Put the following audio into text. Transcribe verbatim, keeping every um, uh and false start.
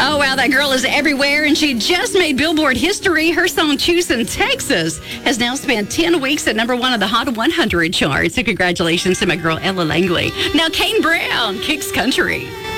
Oh, wow, that girl is everywhere, and she just made Billboard history. Her song, Choosin' Texas, has now spent ten weeks at number one on the Hot one hundred chart. So congratulations to my girl, Ella Langley. Now, Kane Brown, Kicks Country.